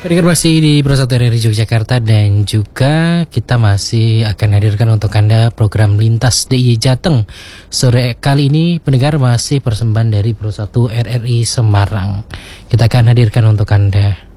Pendengar masih di Pro 1 RRI Yogyakarta dan juga kita masih akan hadirkan untuk Anda program Lintas DIY Jateng. Sore kali ini pendengar masih persembahan dari Pro 1 RRI Semarang. Kita akan hadirkan untuk Anda